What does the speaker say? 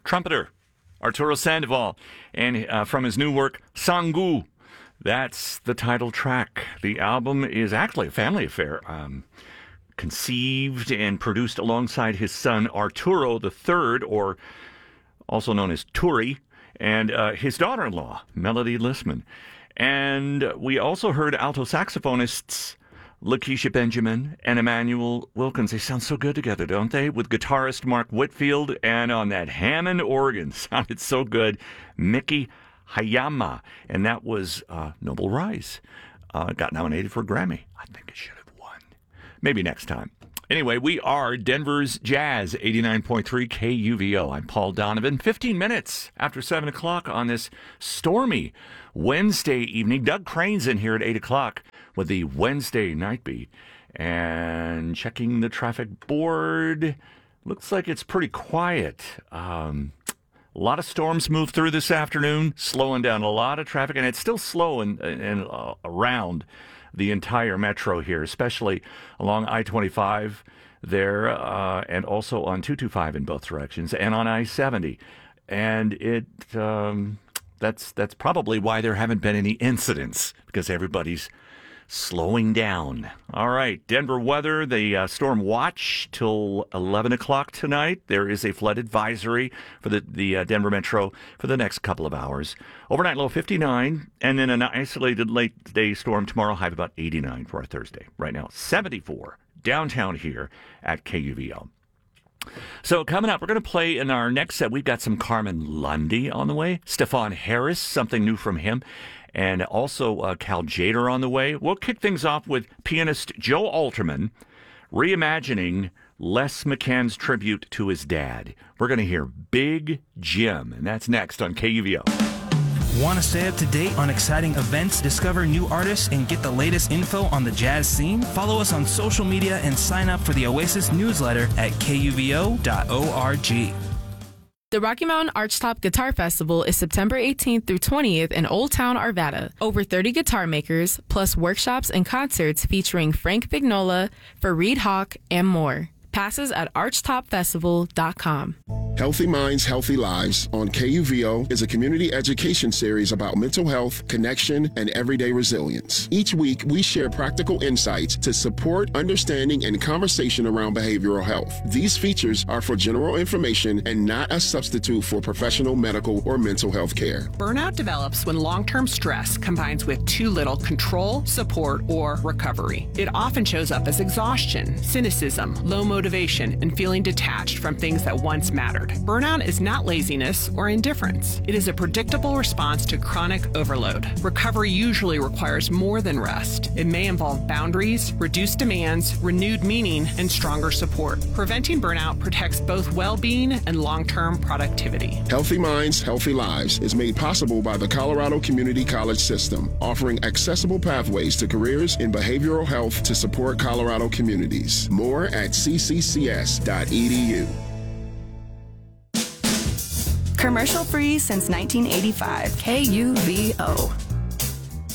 trumpeter Arturo Sandoval, and from his new work, Sanggu. That's the title track. The album is actually a family affair, conceived and produced alongside his son Arturo III, or also known as Turi, and his daughter-in-law, Melody Lisman. And we also heard alto saxophonists Lakeisha Benjamin and Emmanuel Wilkins. They sound so good together, don't they? With guitarist Mark Whitfield, and on that Hammond organ, sounded so good, Miki Hayama. And that was Noble Rise. Got nominated for a Grammy. I think it should have won. Maybe next time. Anyway, we are Denver's Jazz, 89.3 KUVO. I'm Paul Donovan. 15 minutes after 7 o'clock on this stormy Wednesday evening. Doug Crane's in here at 8 o'clock with the Wednesday Night Beat. And checking the traffic board, looks like it's pretty quiet. A lot of storms moved through this afternoon, slowing down a lot of traffic, and it's still slow and around the entire metro here, especially along I-25 there, and also on 225 in both directions, and on I-70. And that's probably why there haven't been any incidents, because everybody's slowing down. All right, Denver weather, the storm watch till 11 o'clock tonight. There is a flood advisory for the Denver Metro for the next couple of hours. Overnight low 59, and then an isolated late day storm tomorrow, high of about 89 for our Thursday. Right now, 74 downtown here at KUVO. So coming up, we're going to play in our next set. We've got some Carmen Lundy on the way. Stefan Harris, something new from him. And also Cal Tjader on the way. We'll kick things off with pianist Joe Alterman reimagining Les McCann's tribute to his dad. We're going to hear Big Jim, and that's next on KUVO. Want to stay up to date on exciting events, discover new artists, and get the latest info on the jazz scene? Follow us on social media and sign up for the Oasis newsletter at kuvo.org. The Rocky Mountain Archtop Guitar Festival is September 18th through 20th in Old Town, Arvada. Over 30 guitar makers, plus workshops and concerts featuring Frank Vignola, Fareed Hawk, and more. Passes at archtopfestival.com. Healthy Minds, Healthy Lives on KUVO is a community education series about mental health, connection, and everyday resilience. Each week, we share practical insights to support understanding and conversation around behavioral health. These features are for general information and not a substitute for professional medical or mental health care. Burnout develops when long-term stress combines with too little control, support, or recovery. It often shows up as exhaustion, cynicism, low motivation, and feeling detached from things that once mattered. Burnout is not laziness or indifference. It is a predictable response to chronic overload. Recovery usually requires more than rest. It may involve boundaries, reduced demands, renewed meaning, and stronger support. Preventing burnout protects both well-being and long-term productivity. Healthy Minds, Healthy Lives is made possible by the Colorado Community College System, offering accessible pathways to careers in behavioral health to support Colorado communities. More at cccs.edu. Commercial free since 1985. KUVO.